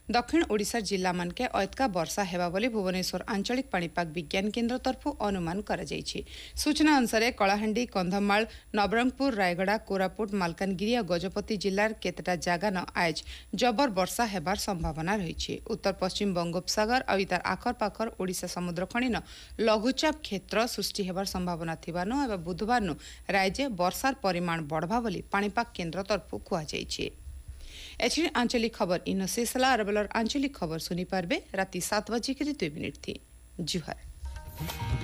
दक्षिण ओडिशा जिला मानके अयतका वर्षा हेबा बोली भुवनेश्वर आंचलिक पाणीपाग विज्ञान केन्द्र तरफु अनुमान करा जायछि। सूचना अनुसार कलाहांडी, कंधमाल, नवरंगपुर, रायगड़ा, कोरापुट, मालकानगिरी और गजपति जिलार केतटा जागान आज जबर वर्षा हेबार संभावना रही। उत्तर पश्चिम बंगोपसागर और तार आखर पाखर ओडिशा समुद्र खणीन लघुचाप क्षेत्र सृष्टि हेबार संभावना थिबानु एवं बुधवार राज्य वर्षार परिमाण बढ़वा बोली पाणीपाग केन्द्र तरफु कुहाଯାଇଛି। एचडी आंचलिक खबर इन शेषला अरबलर आंचलिक खबर सुनी पारबे राति 7 बजे 2 मिनिट थी। जुहार।